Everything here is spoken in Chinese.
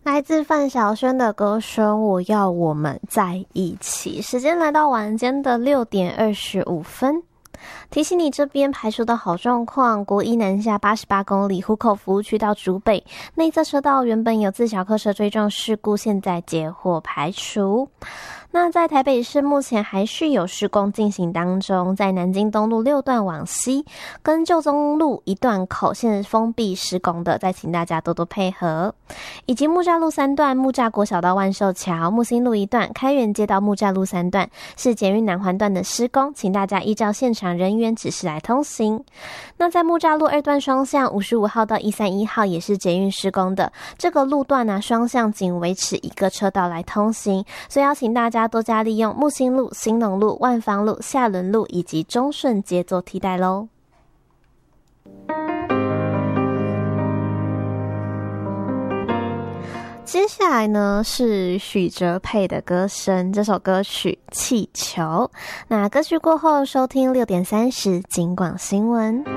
来自范晓萱的歌声我要我们在一起。时间来到晚间的6点25分，提醒你这边排除的好状况，国一南下88公里湖口服务区到竹北内侧车道原本有自小客车追撞事故，现在结获排除。那在台北市目前还是有施工进行当中，在南京东路6段往西跟旧中路一段口现在封闭施工的，再请大家多多配合。以及木栅路3段木栅国小到万寿桥，木星路1段开元街到木栅路3段是捷运南环段的施工，请大家依照现场人员指示来通行。那在木栅路2段双向55号到131号也是捷运施工的，这个路段双向仅维持一个车道来通行，所以要请大家多加利用木星路、兴隆路、万芳路、下仑路以及中顺街做替代咯。接下来呢是许哲佩的歌声，这首歌曲《气球》。那歌曲过后收听6点30警广新闻。